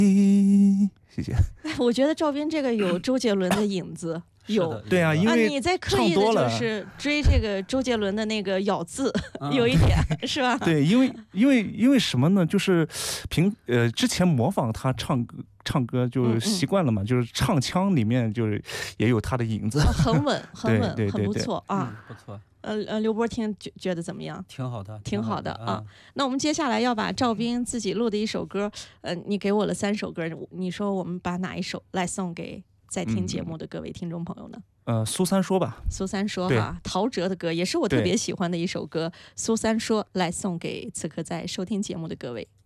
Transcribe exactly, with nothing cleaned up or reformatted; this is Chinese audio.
谢谢。 我觉得赵斌这个有周杰伦的影子。有对啊，因为啊，你在刻意的就是追这个周杰伦的那个咬字，有一点是吧？ 对，因为因为因为什么呢？就是平呃之前模仿他唱歌唱歌就习惯了嘛，嗯嗯就是唱腔里面就是也有他的影子， 哦、很稳很稳， 对对对对很不错啊、 嗯，不错。 呃呃，刘波听觉觉得怎么样？ 挺好的， 挺好的啊、 啊。 那我们接下来要把赵斌自己录的一首歌，呃，你给我了三首歌，你说我们把哪一首来送给在听节目的各位听众朋友呢？ 呃，苏三说吧， 苏三说哈，陶喆的歌也是我特别喜欢的一首歌，苏三说来送给此刻在收听节目的各位。